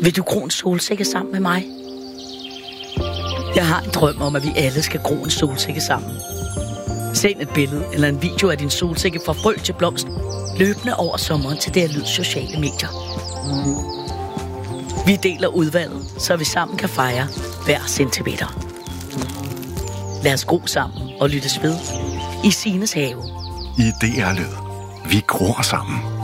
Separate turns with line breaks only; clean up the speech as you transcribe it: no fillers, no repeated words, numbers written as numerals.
Vil du gro en solsikke sammen med mig? Jeg har en drøm om, at vi alle skal gro en solsikke sammen. Send et billede eller en video af din solsikke fra frø til blomst, løbende over sommeren til det her lyd sociale medier. Vi deler udvalget, så vi sammen kan fejre hver centimeter. Lad os gro sammen og lyttes ved i Sines have.
I DR Lyd. Vi gror sammen.